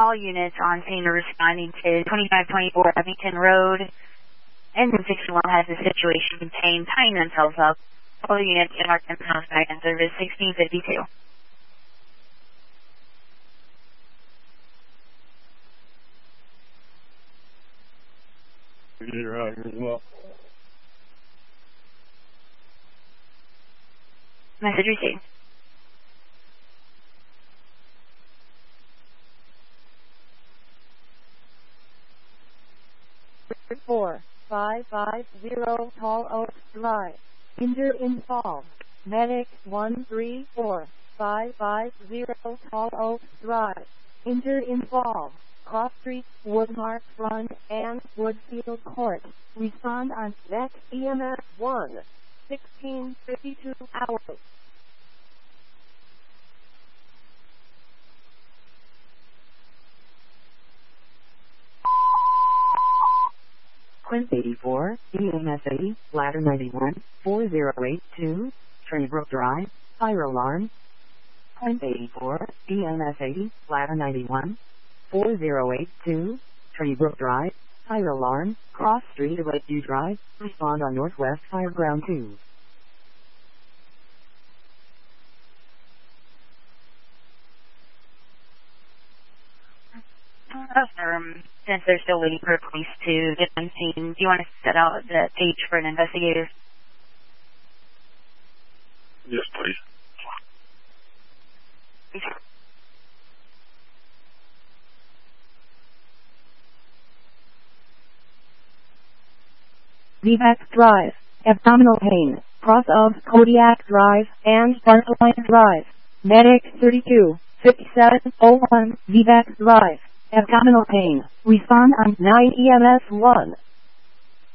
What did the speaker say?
All units on scene are responding to 2524 Abington Road. Engine 61 has the situation contained, tying themselves up. All units in our house back in service 1652. You're out here as well. Message received. Four 550 Tall Oaks Drive. Injured involved. Medic 134 550 Tall Oaks Drive. Injured involved. Cross Street, Woodmark Front, and Woodfield Court. Respond on deck EMS 1. 1652 hours. Quince 84, EMS 80, Ladder 91, 4082, Treebrook Drive, Fire Alarm. Quince 84, EMS 80, Ladder 91, 4082, Treebrook Drive, Fire Alarm, Cross Street, Lakeview Drive, respond on Northwest Fireground 2. Since they're still waiting for police to get on scene, do you want to set out the page for an investigator? Yes, please. Vivex Drive, abdominal pain, cross of Kodiak Drive and Barcline Drive. Medic 32, 5701, Vivex Drive, abdominal pain. Respond on 9 EMS 1.